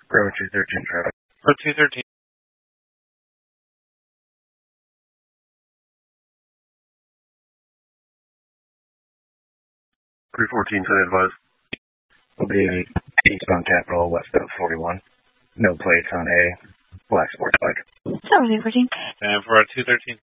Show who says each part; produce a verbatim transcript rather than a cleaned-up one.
Speaker 1: Bravo two thirteen traffic.
Speaker 2: For two thirteen.
Speaker 1: three fourteen, ten advised. Will be eastbound Capitol, west of forty-one. No plates on A. Black sports bike.
Speaker 3: Seven fourteen.
Speaker 2: And for our two thirteen.